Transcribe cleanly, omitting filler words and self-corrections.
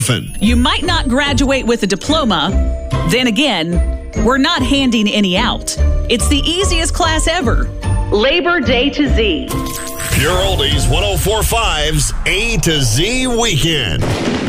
You might not graduate with a diploma. Then again, we're not handing any out. It's the easiest class ever. Labor Day to Z. Pure Oldies 104.5's A to Z Weekend.